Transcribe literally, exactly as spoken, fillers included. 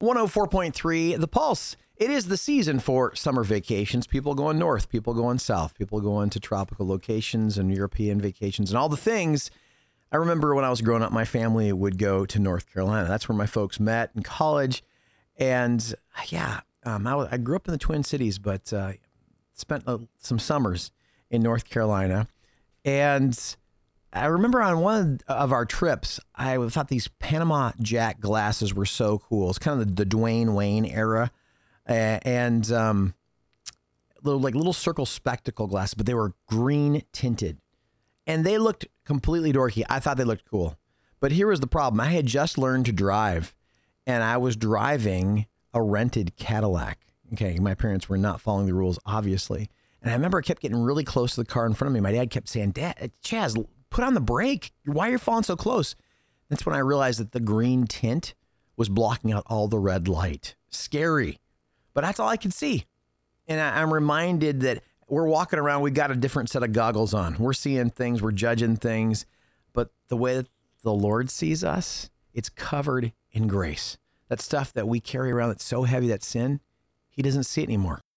one oh four point three, The Pulse. It is the season for summer vacations. People going north, people going south, people going to tropical locations and European vacations and all the things. I remember when I was growing up, my family would go to North Carolina. That's where my folks met in college. And yeah, um, I, I grew up in the Twin Cities, but uh, spent uh, some summers in North Carolina. And I remember on one of our trips, I thought these Panama Jack glasses were so cool. It's kind of the, the Dwayne Wayne era. Uh, and um, little like little circle spectacle glasses, but they were green tinted. And they looked completely dorky. I thought they looked cool. But here was the problem. I had just learned to drive, and I was driving a rented Cadillac. Okay, my parents were not following the rules, obviously. And I remember I kept getting really close to the car in front of me. My dad kept saying, Dad, Chaz, put on the brake. Why are you falling so close? That's when I realized that the green tint was blocking out all the red light. Scary. But that's all I could see. And I, I'm reminded that we're walking around, we got a different set of goggles on. We're seeing things, we're judging things. But the way that the Lord sees us, it's covered in grace. That stuff that we carry around that's so heavy, that sin, he doesn't see it anymore.